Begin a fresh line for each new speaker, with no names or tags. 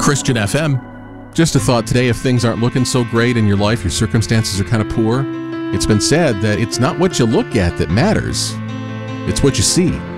Christian FM. Just a thought today, if things aren't looking so great in your life, your circumstances are kind of poor, it's been said that it's not what you look at that matters, it's what you see.